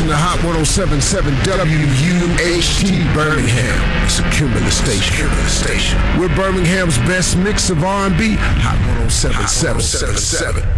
to Hot 107.7 WUHT Birmingham. It's a Cumulus station. We're Birmingham's best mix of R&B. Hot 107.7.